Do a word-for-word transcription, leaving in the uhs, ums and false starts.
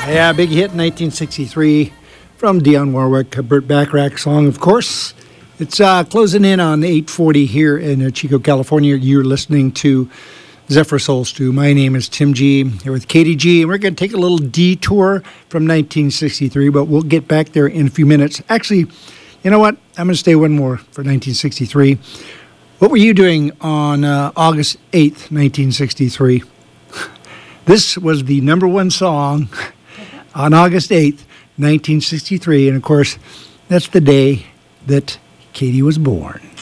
Yeah, big hit in nineteen sixty-three from Dionne Warwick, a Burt Bacharach song, of course. It's uh, closing in on eight forty here in uh, Chico, California. You're listening to Zephyr Soul Stew. My name is Tim G, here with Katie G, and we're going to take a little detour from nineteen sixty-three, but we'll get back there in a few minutes. Actually, you know what? I'm going to stay one more for nineteen sixty-three. What were you doing on uh, August eighth, nineteen sixty-three? This was the number one song on August eighth, nineteen sixty-three, and of course, that's the day that Katie was born.